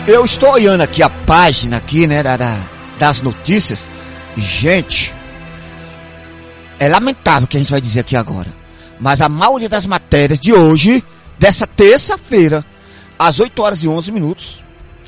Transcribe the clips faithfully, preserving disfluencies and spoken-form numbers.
Eu estou olhando aqui a página aqui, né, da, da, das notícias. Gente, é lamentável o que a gente vai dizer aqui agora, mas a maioria das matérias de hoje, dessa terça-feira, às oito horas e onze minutos,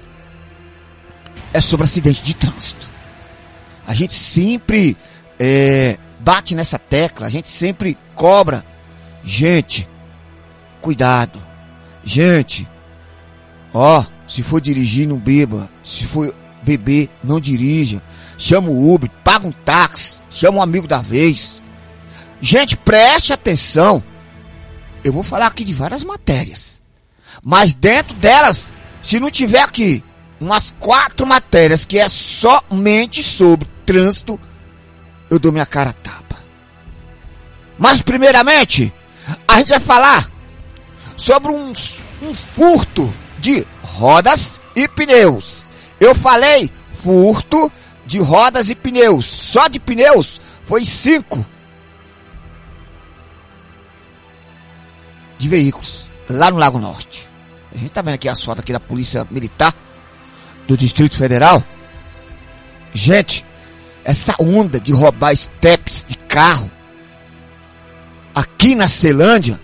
é sobre acidente de trânsito. A gente sempre é, bate nessa tecla, a gente sempre cobra. Gente, cuidado. Gente, ó, se for dirigir, não beba. Se for beber, não dirija. Chama o Uber, paga um táxi, chama um amigo da vez. Gente, preste atenção. Eu vou falar aqui de várias matérias, mas dentro delas, se não tiver aqui umas quatro matérias que é somente sobre trânsito, eu dou minha cara a tapa. Mas primeiramente, a gente vai falar sobre um, um furto de rodas e pneus. Eu falei furto de rodas e pneus. Só de pneus foi cinco de veículos lá no Lago Norte. A gente tá vendo aqui as fotos aqui da Polícia Militar do Distrito Federal. Gente, essa onda de roubar estepes de carro aqui na Ceilândia,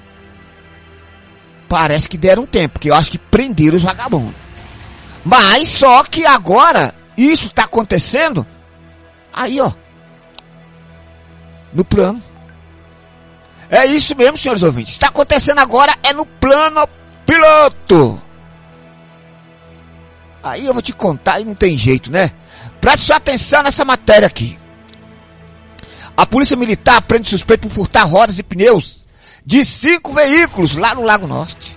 parece que deram tempo, porque eu acho que prenderam os vagabundos. Mas só que agora isso está acontecendo aí, ó, no plano. É isso mesmo, senhores ouvintes. Está acontecendo agora é no plano piloto. Aí eu vou te contar e não tem jeito, né? Preste sua atenção nessa matéria aqui. A Polícia Militar prende suspeito por furtar rodas e pneus de cinco veículos lá no Lago Norte.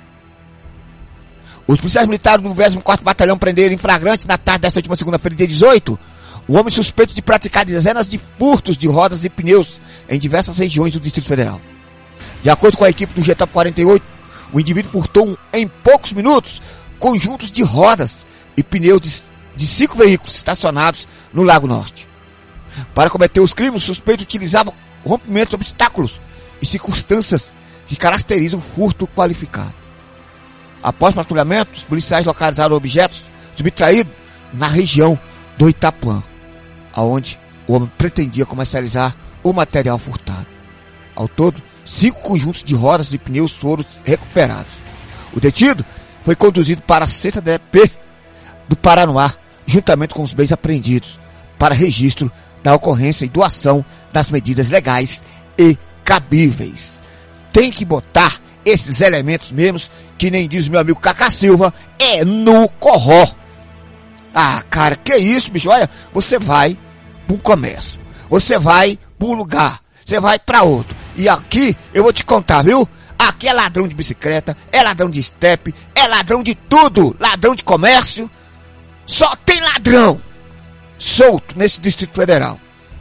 Os policiais militares do vigésimo quarto Batalhão prenderam em flagrante na tarde desta última segunda-feira, dia dezoito, o homem suspeito de praticar dezenas de furtos de rodas e pneus em diversas regiões do Distrito Federal. De acordo com a equipe do G T O P quarenta e oito, o indivíduo furtou em poucos minutos conjuntos de rodas e pneus de, de cinco veículos estacionados no Lago Norte. Para cometer os crimes, o suspeito utilizava rompimento de obstáculos e circunstâncias que caracterizam o furto qualificado. Após patrulhamento, os policiais localizaram objetos subtraídos na região do Itapuã, aonde o homem pretendia comercializar o material furtado. Ao todo, cinco conjuntos de rodas e pneus foram recuperados. O detido foi conduzido para a sexta D P do Paranoá, juntamente com os bens apreendidos, para registro da ocorrência e doação das medidas legais e cabíveis. Tem que botar esses elementos mesmos, que nem diz meu amigo Cacá Silva, é no corró. Ah, cara, que isso, bicho? Olha, você vai para um comércio, você vai para um lugar, você vai para outro. E aqui, eu vou te contar, viu? Aqui é ladrão de bicicleta, é ladrão de estepe, é ladrão de tudo, ladrão de comércio. Só tem ladrão solto nesse Distrito Federal.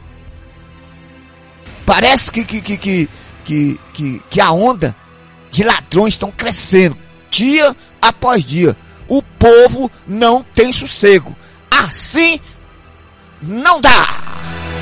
Parece que, que, que, que, que, que, que a onda de ladrões estão crescendo, dia após dia. O povo não tem sossego. Assim não dá.